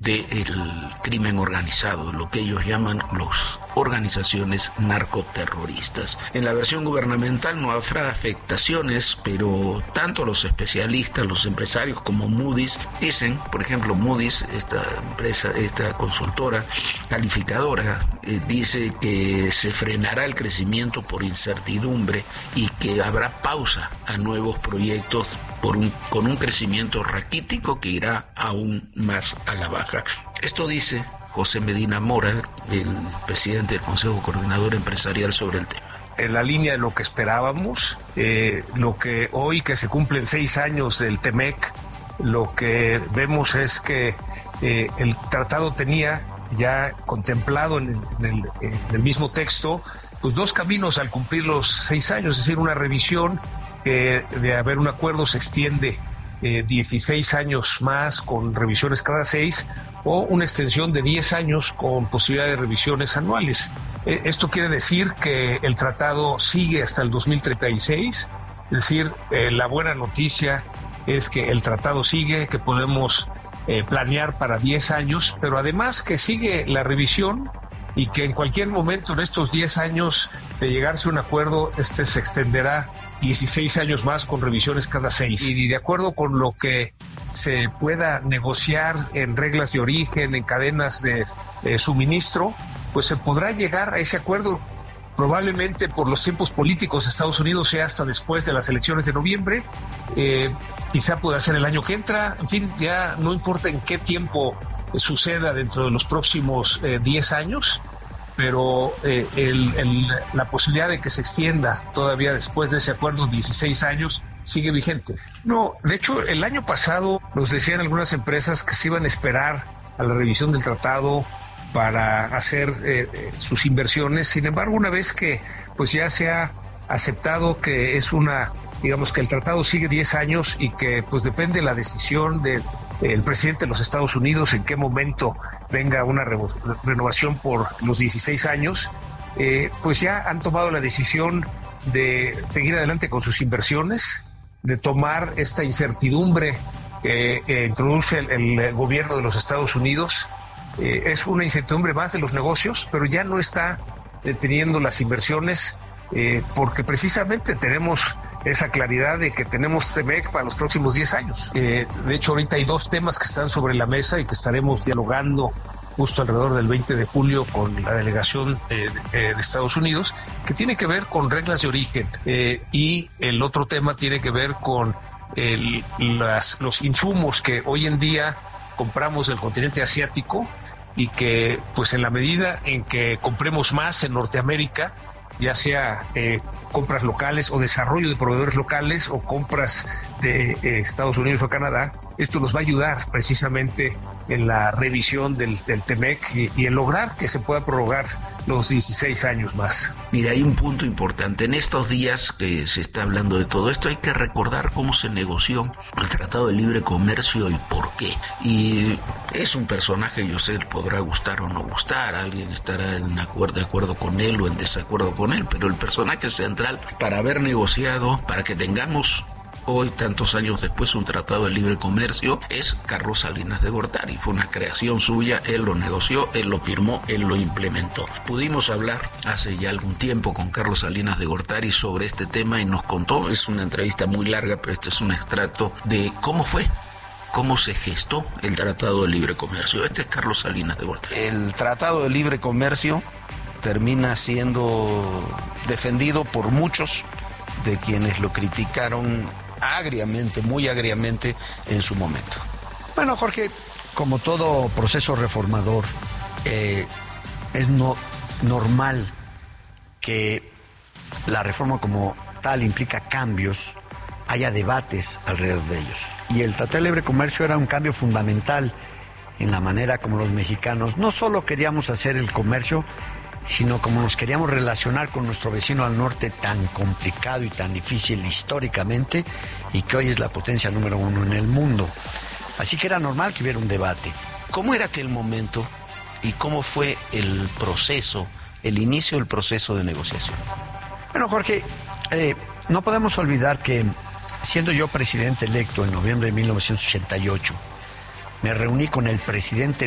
del crimen organizado, lo que ellos llaman las organizaciones narcoterroristas. En la versión gubernamental no habrá afectaciones, pero tanto los especialistas, los empresarios como Moody's dicen, por ejemplo, Moody's, esta empresa, esta consultora calificadora, dice que se frenará el crecimiento por incertidumbre y que habrá pausa a nuevos proyectos con un crecimiento raquítico que irá aún más a la baja. Esto dice José Medina Mora, el presidente del Consejo Coordinador Empresarial, sobre el tema. En la línea de lo que esperábamos, lo que hoy que se cumplen 6 años del TEMEC, lo que vemos es que el tratado tenía ya contemplado en el mismo texto, pues 2 caminos al cumplir los 6 años, es decir, una revisión que de haber un acuerdo se extiende 16 años más con revisiones cada 6, o una extensión de 10 años con posibilidad de revisiones anuales. Esto quiere decir que el tratado sigue hasta el 2036, es decir, la buena noticia es que el tratado sigue, que podemos planear para 10 años, pero además que sigue la revisión y que en cualquier momento en estos 10 años de llegarse a un acuerdo, se extenderá 16 años más con revisiones cada 6. Y de acuerdo con lo que se pueda negociar en reglas de origen, en cadenas de suministro, pues se podrá llegar a ese acuerdo. Probablemente por los tiempos políticos de Estados Unidos sea hasta después de las elecciones de noviembre, quizá pueda ser el año que entra, en fin, ya no importa en qué tiempo suceda dentro de los próximos 10 años, pero la posibilidad de que se extienda todavía después de ese acuerdo 16 años sigue vigente. No, de hecho, el año pasado nos decían algunas empresas que se iban a esperar a la revisión del tratado para hacer sus inversiones. Sin embargo, una vez que pues ya se ha aceptado que es digamos que el tratado sigue 10 años y que pues depende la decisión del presidente de los Estados Unidos en qué momento venga una renovación por los 16 años, pues ya han tomado la decisión de seguir adelante con sus inversiones, de tomar esta incertidumbre que introduce el gobierno de los Estados Unidos. Es una incertidumbre más de los negocios, pero ya no está deteniendo las inversiones, porque precisamente tenemos esa claridad de que tenemos TEMEC para los próximos 10 años. De hecho, ahorita hay 2 temas que están sobre la mesa y que estaremos dialogando justo alrededor del 20 de julio con la delegación de Estados Unidos, que tiene que ver con reglas de origen, y el otro tema tiene que ver con los insumos que hoy en día compramos del continente asiático, y que pues en la medida en que compremos más en Norteamérica, ya sea compras locales o desarrollo de proveedores locales o compras de Estados Unidos o Canadá, esto nos va a ayudar precisamente en la revisión del TEMEC y en lograr que se pueda prorrogar los 16 años más. Mira, hay un punto importante. En estos días que se está hablando de todo esto, hay que recordar cómo se negoció el Tratado de Libre Comercio y por qué. Y es un personaje, yo sé, podrá gustar o no gustar, alguien estará de acuerdo con él o en desacuerdo con él, pero el personaje central para haber negociado, para que tengamos hoy, tantos años después, un tratado de libre comercio, es Carlos Salinas de Gortari. Fue una creación suya, él lo negoció, él lo firmó, él lo implementó. Pudimos hablar hace ya algún tiempo con Carlos Salinas de Gortari sobre este tema y nos contó, es una entrevista muy larga, pero este es un extracto de cómo se gestó el Tratado de Libre Comercio. Este es Carlos Salinas de Gortari. El Tratado de Libre Comercio termina siendo defendido por muchos de quienes lo criticaron agriamente, muy agriamente en su momento. Bueno, Jorge, como todo proceso reformador, es normal que la reforma como tal implica cambios, haya debates alrededor de ellos. Y el Tratado de Libre Comercio era un cambio fundamental en la manera como los mexicanos no solo queríamos hacer el comercio, sino como nos queríamos relacionar con nuestro vecino al norte, tan complicado y tan difícil históricamente, y que hoy es la potencia número 1 en el mundo. Así que era normal que hubiera un debate. ¿Cómo era aquel momento y cómo fue el proceso, el inicio del proceso de negociación? Bueno, Jorge, no podemos olvidar que, siendo yo presidente electo en noviembre de 1988, me reuní con el presidente